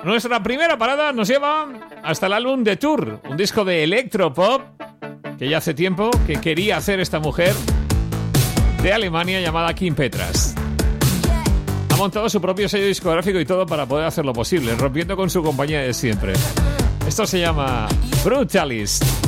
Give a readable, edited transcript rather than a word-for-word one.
nuestra primera parada nos lleva hasta el álbum The Tour, un disco de electropop que ya hace tiempo que quería hacer esta mujer de Alemania llamada Kim Petras. Ha montado su propio sello discográfico y todo para poder hacerlo posible, rompiendo con su compañía de siempre. Esto se llama Brutalist.